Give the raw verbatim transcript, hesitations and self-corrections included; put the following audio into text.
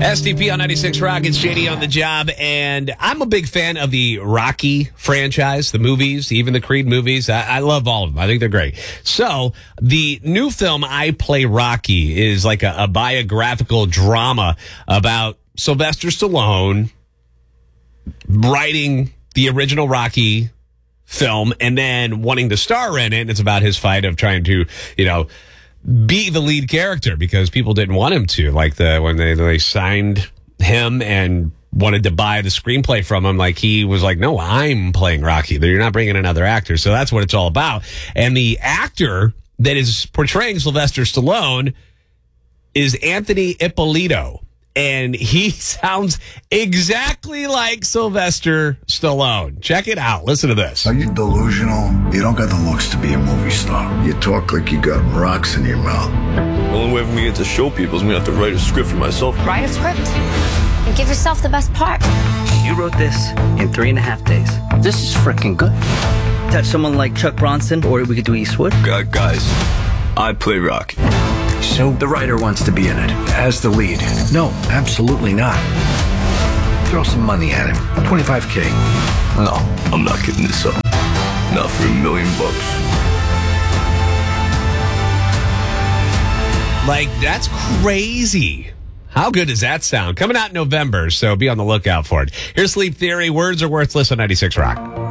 S D P on ninety-six Rock. It's Shady on the job, and I'm a big fan of the Rocky franchise, the movies, even the Creed movies. I, I love all of them. I think they're great. So the new film, I Play Rocky, is like a, a biographical drama about Sylvester Stallone writing the original Rocky film and then wanting to star in it. And it's about his fight of trying to, you know, be the lead character because people didn't want him to. Like the when they, they signed him and wanted to buy the screenplay from him, like he was like, no, I'm playing Rocky. You're not bringing another actor. So that's what it's all about. And the actor that is portraying Sylvester Stallone is Anthony Ippolito. And he sounds exactly like Sylvester Stallone. Check it out. Listen to this. Are you delusional? You don't got the looks to be a movie star. You talk like you got rocks in your mouth. The only way for me to get to show people is me to have to write a script for myself. Write a script and give yourself the best part. You wrote this in three and a half days. This is freaking good. Touch someone like Chuck Bronson, or we could do Eastwood. Uh, guys, I play Rocky. So the writer wants to be in it as the lead. No, absolutely not. Throw some money at him. twenty-five K. No, I'm not giving this up. Not for a million bucks. Like, that's crazy. How good does that sound? Coming out in November, so be on the lookout for it. Here's Sleep Theory. Words are worthless on ninety-six Rock.